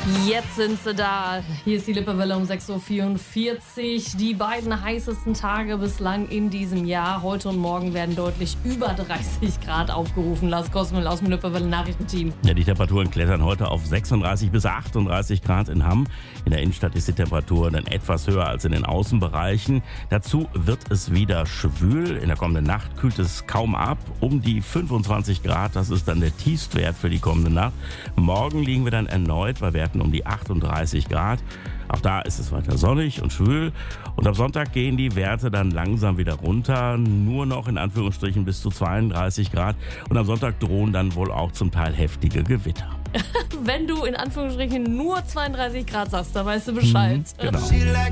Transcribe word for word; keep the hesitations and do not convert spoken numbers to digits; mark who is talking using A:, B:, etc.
A: Jetzt sind sie da. Hier ist die Lippewelle um sechs Uhr vierundvierzig. Die beiden heißesten Tage bislang in diesem Jahr. Heute und morgen werden deutlich über dreißig Grad aufgerufen. Lars Kosmel aus dem Lippewelle Nachrichtenteam.
B: Ja, die Temperaturen klettern heute auf sechsunddreißig bis achtunddreißig Grad in Hamm. In der Innenstadt ist die Temperatur dann etwas höher als in den Außenbereichen. Dazu wird es wieder schwül. In der kommenden Nacht kühlt es kaum ab. Um die fünfundzwanzig Grad, das ist dann der Tiefstwert für die kommende Nacht. Morgen liegen wir dann erneut bei Werten um die achtunddreißig Grad. Auch da ist es weiter sonnig und schwül. Und am Sonntag gehen die Werte dann langsam wieder runter. Nur noch in Anführungsstrichen bis zu zweiunddreißig Grad. Und am Sonntag drohen dann wohl auch zum Teil heftige Gewitter.
A: Wenn du in Anführungsstrichen nur zweiunddreißig Grad sagst, dann weißt du Bescheid.
B: Mhm, genau.